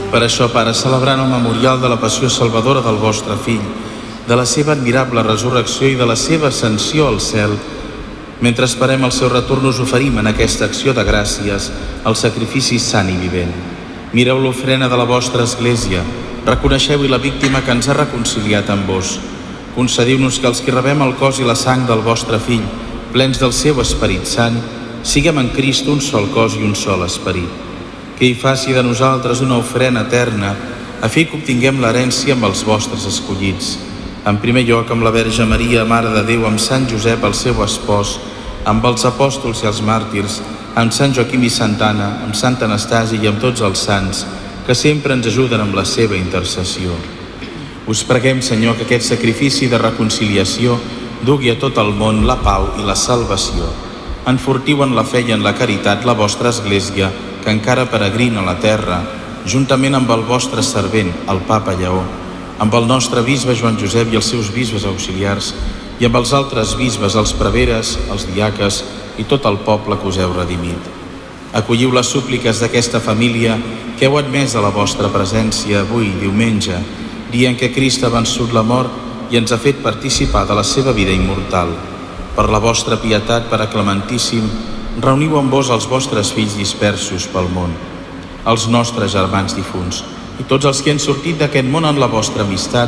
Per això, Pare, celebrant el memorial de la passió salvadora del vostre Fill, de la seva admirable resurrecció i de la seva ascensió al cel, mentre esperem el seu retorn, us oferim en aquesta acció de gràcies el sacrifici sant i vivent. Mireu l'ofrena de la vostra Església, reconeixeu-hi la víctima que ens ha reconciliat amb vos. Concediu-nos que els que rebem el cos i la sang del vostre Fill, plens del seu Esperit Sant, siguem en Crist un sol cos i un sol esperit. Que hi faci de nosaltres una ofrena eterna, a fi que obtinguem l'herència amb els vostres escollits. En primer lloc, amb la Verge Maria, Mare de Déu, amb Sant Josep, el seu espòs, amb els apòstols i els màrtirs, amb Sant Joaquim i Santa Anna, amb Sant Anastasi i amb tots els sants, que sempre ens ajuden amb la seva intercessió. Us preguem, Senyor, que aquest sacrifici de reconciliació dugui a tot el món la pau i la salvació. Enfortiu en la fe i en la caritat la vostra Església, que encara peregrina a la terra, juntament amb el vostre servent, el Papa Lleó, amb el nostre bisbe Joan Josep i els seus bisbes auxiliars, i amb els altres bisbes, els preveres, els diaques i tot el poble que us heu redimit. Acolliu les súpliques d'aquesta família que heu admès a la vostra presència avui, diumenge, dia en què Crist ha vençut la mort i ens ha fet participar de la seva vida immortal. Per la vostra pietat, Pare Clementíssim, reuniu amb vos els vostres fills dispersos pel món, els nostres germans difunts i tots els que han sortit d'aquest món en la vostra amistat,